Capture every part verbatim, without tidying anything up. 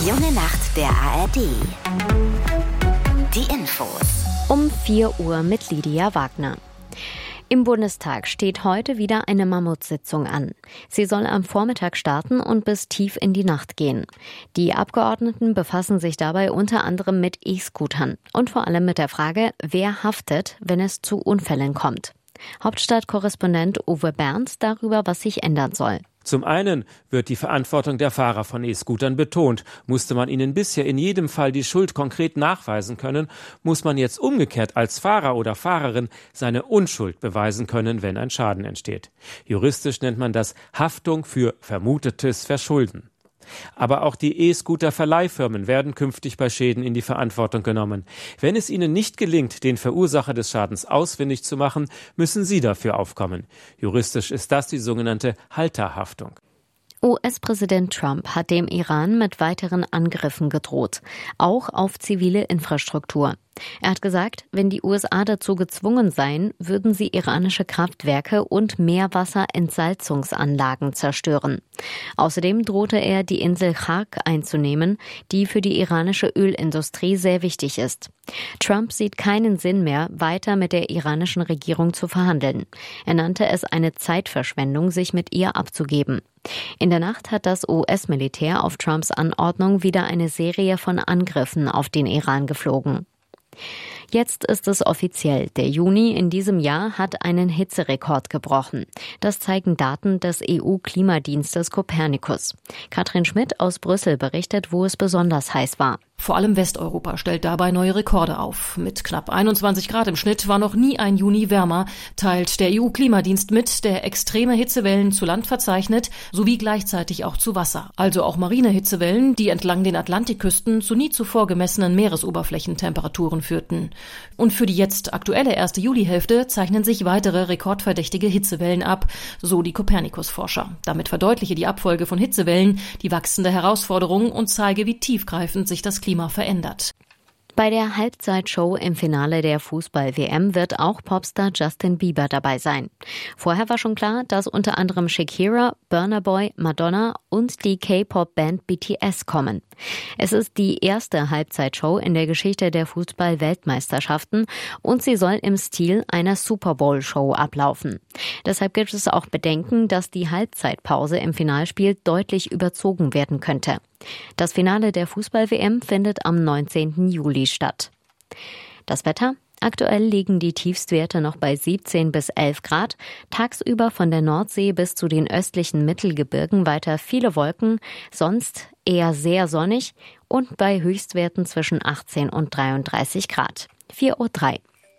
Die junge Nacht der A R D. Die Infos. Um vier Uhr mit Lydia Wagner. Im Bundestag steht heute wieder eine Mammutsitzung an. Sie soll am Vormittag starten und bis tief in die Nacht gehen. Die Abgeordneten befassen sich dabei unter anderem mit E-Scootern und vor allem mit der Frage, wer haftet, wenn es zu Unfällen kommt. Hauptstadtkorrespondent Uwe Bernd darüber, was sich ändern soll. Zum einen wird die Verantwortung der Fahrer von E-Scootern betont. Musste man ihnen bisher in jedem Fall die Schuld konkret nachweisen können, muss man jetzt umgekehrt als Fahrer oder Fahrerin seine Unschuld beweisen können, wenn ein Schaden entsteht. Juristisch nennt man das Haftung für vermutetes Verschulden. Aber auch die E-Scooter-Verleihfirmen werden künftig bei Schäden in die Verantwortung genommen. Wenn es ihnen nicht gelingt, den Verursacher des Schadens ausfindig zu machen, müssen sie dafür aufkommen. Juristisch ist das die sogenannte Halterhaftung. U S-Präsident Trump hat dem Iran mit weiteren Angriffen gedroht, auch auf zivile Infrastruktur. Er hat gesagt, wenn die U S A dazu gezwungen seien, würden sie iranische Kraftwerke und Meerwasserentsalzungsanlagen zerstören. Außerdem drohte er, die Insel Khark einzunehmen, die für die iranische Ölindustrie sehr wichtig ist. Trump sieht keinen Sinn mehr, weiter mit der iranischen Regierung zu verhandeln. Er nannte es eine Zeitverschwendung, sich mit ihr abzugeben. In der Nacht hat das U S-Militär auf Trumps Anordnung wieder eine Serie von Angriffen auf den Iran geflogen. Jetzt ist es offiziell. Der Juni in diesem Jahr hat einen Hitzerekord gebrochen. Das zeigen Daten des E U-Klimadienstes Copernicus. Katrin Schmidt aus Brüssel berichtet, wo es besonders heiß war. Vor allem Westeuropa stellt dabei neue Rekorde auf. Mit knapp einundzwanzig Grad im Schnitt war noch nie ein Juni wärmer, teilt der E U-Klimadienst mit, der extreme Hitzewellen zu Land verzeichnet, sowie gleichzeitig auch zu Wasser. Also auch marine Hitzewellen, die entlang den Atlantikküsten zu nie zuvor gemessenen Meeresoberflächentemperaturen führten. Und für die jetzt aktuelle erste Julihälfte zeichnen sich weitere rekordverdächtige Hitzewellen ab, so die Copernicus-Forscher. Damit verdeutliche die Abfolge von Hitzewellen die wachsende Herausforderung und zeige, wie tiefgreifend sich das Klima verändert. Bei der Halbzeitshow im Finale der Fußball-W M wird auch Popstar Justin Bieber dabei sein. Vorher war schon klar, dass unter anderem Shakira, Burna Boy, Madonna und die K-Pop-Band B T S kommen. Es ist die erste Halbzeitshow in der Geschichte der Fußball-Weltmeisterschaften und sie soll im Stil einer Super-Bowl-Show ablaufen. Deshalb gibt es auch Bedenken, dass die Halbzeitpause im Finalspiel deutlich überzogen werden könnte. Das Finale der Fußball-W M findet am neunzehnten Juli statt. Das Wetter? Aktuell liegen die Tiefstwerte noch bei siebzehn bis elf Grad. Tagsüber von der Nordsee bis zu den östlichen Mittelgebirgen weiter viele Wolken, sonst eher sehr sonnig und bei Höchstwerten zwischen achtzehn und dreiunddreißig Grad. vier Uhr drei.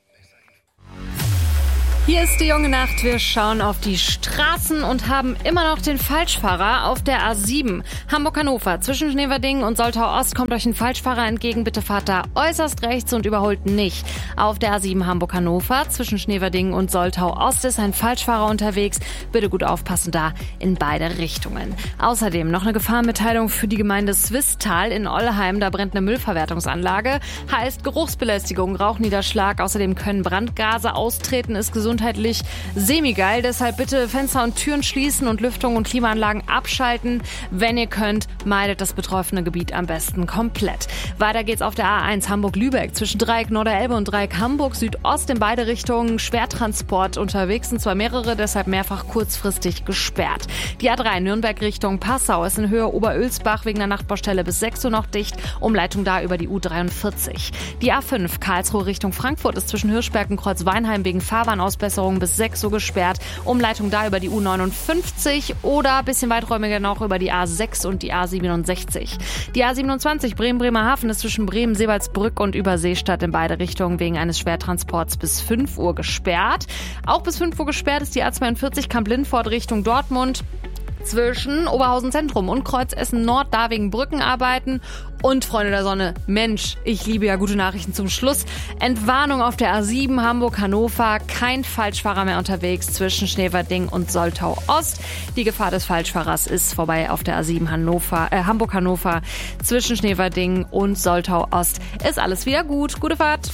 Hier ist die junge Nacht. Wir schauen auf die Straßen und haben immer noch den Falschfahrer auf der A sieben. Hamburg-Hannover zwischen Schneverding und Soltau-Ost kommt euch ein Falschfahrer entgegen. Bitte fahrt da äußerst rechts und überholt nicht. Auf der A sieben Hamburg-Hannover zwischen Schneverding und Soltau-Ost ist ein Falschfahrer unterwegs. Bitte gut aufpassen da in beide Richtungen. Außerdem noch eine Gefahrenmitteilung für die Gemeinde Swisttal in Ollheim. Da brennt eine Müllverwertungsanlage. Heißt Geruchsbelästigung, Rauchniederschlag. Außerdem können Brandgase austreten. Ist gesund. Gesundheitlich semi-geil, deshalb bitte Fenster und Türen schließen und Lüftung und Klimaanlagen abschalten. Wenn ihr könnt, meidet das betroffene Gebiet am besten komplett. Weiter geht's auf der A eins Hamburg-Lübeck zwischen Dreieck Norderelbe und Dreieck Hamburg Südost in beide Richtungen. Schwertransport unterwegs sind zwar mehrere, deshalb mehrfach kurzfristig gesperrt. Die A drei Nürnberg Richtung Passau ist in Höhe Oberölsbach wegen der Nachtbaustelle bis sechs Uhr noch dicht. Umleitung da über die U dreiundvierzig. Die A fünf Karlsruhe Richtung Frankfurt ist zwischen Hirschberg und Kreuzweinheim wegen Fahrwarnausbesserung bis sechs Uhr gesperrt. Umleitung da über die U neunundfünfzig oder ein bisschen weiträumiger noch über die A sechs und die A siebenundsechzig. Die A siebenundzwanzig Bremen-Bremerhaven ist zwischen Bremen-Seewaldsbrück und Überseestadt in beide Richtungen wegen eines Schwertransports bis fünf Uhr gesperrt. Auch bis fünf Uhr gesperrt ist die A zweiundvierzig Kamp-Lindfort Richtung Dortmund. Zwischen Oberhausen Zentrum und Kreuzessen Nord, da wegen Brückenarbeiten. Und Freunde der Sonne, Mensch, ich liebe ja gute Nachrichten zum Schluss. Entwarnung auf der A sieben Hamburg-Hannover, kein Falschfahrer mehr unterwegs zwischen Schneverding und Soltau-Ost. Die Gefahr des Falschfahrers ist vorbei auf der A sieben Hannover, äh, Hamburg-Hannover zwischen Schneverding und Soltau-Ost. Ist alles wieder gut. Gute Fahrt.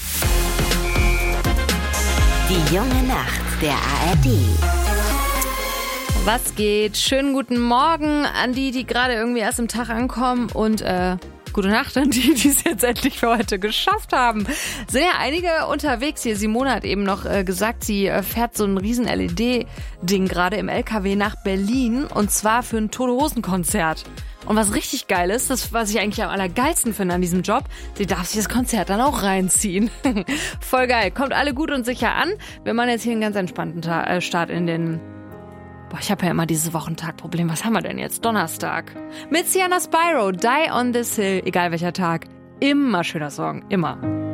Die junge Nacht der A R D. Was geht? Schönen guten Morgen an die, die gerade irgendwie erst im Tag ankommen und äh, gute Nacht an die, die es jetzt endlich für heute geschafft haben. Sind ja einige unterwegs hier. Simone hat eben noch äh, gesagt, sie äh, fährt so ein riesen L E D-Ding gerade im L K W nach Berlin und zwar für ein Tote-Hosen-Konzert. Und was richtig geil ist, das was ich eigentlich am allergeilsten finde an diesem Job, sie darf sich das Konzert dann auch reinziehen. Voll geil. Kommt alle gut und sicher an. Wir machen jetzt hier einen ganz entspannten Ta- äh, Start in den... Boah, ich habe ja immer dieses Wochentagproblem. Was haben wir denn jetzt? Donnerstag. Mit Sienna Spyro, Die on this Hill. Egal welcher Tag. Immer schöner Song. Immer.